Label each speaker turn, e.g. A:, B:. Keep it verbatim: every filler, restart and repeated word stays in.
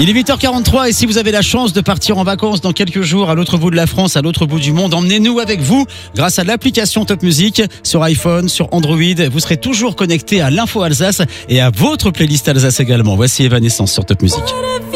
A: Il est huit heures quarante-trois et si vous avez la chance de partir en vacances dans quelques jours à l'autre bout de la France, à l'autre bout du monde, emmenez-nous avec vous grâce à l'application Top Music sur iPhone, sur Android. Vous serez toujours connecté à l'info Alsace et à votre playlist Alsace également. Voici Evanescence sur Top Music.